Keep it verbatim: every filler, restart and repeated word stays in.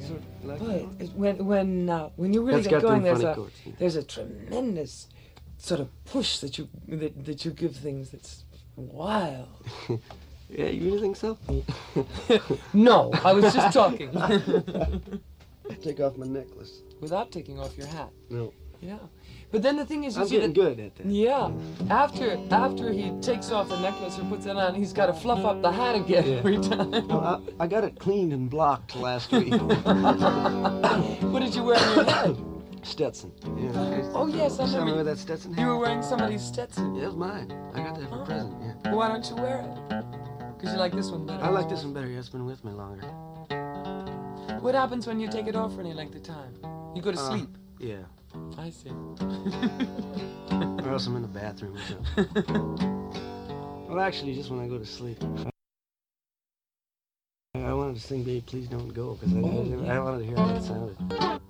sort of like But that? it, when when uh, when you really That's get got going, them there's funny a chords, yeah. there's a tremendous sort of push that you that, that you give things that's wild. Yeah, you really think so? No, I was just talking. Take off my necklace. Without taking off your hat. No. Yeah. But then the thing is, you I'm see getting that, good at that. Yeah. After after he takes off the necklace or puts it on, he's got to fluff up the hat again Yeah. every time. Well, I, I got it cleaned and blocked last week. What did you wear on your head? Stetson. Yeah. Oh yes, I Tell me remember. where that Stetson hat? You were wearing somebody's Stetson. Yeah, it was mine. I got that for a Oh. present, yeah. Well, why don't you wear it? Because you like this one better. I like this one better. Yeah, it's been with me longer. What happens when you take it off for any length of time? You go to Uh, sleep. Yeah. I see. Or else I'm in the bathroom or something. Well, actually, just when I go to sleep. I, I wanted to sing Babe, Please Don't Go, because I, Oh, I, yeah. I wanted to hear how that sounded.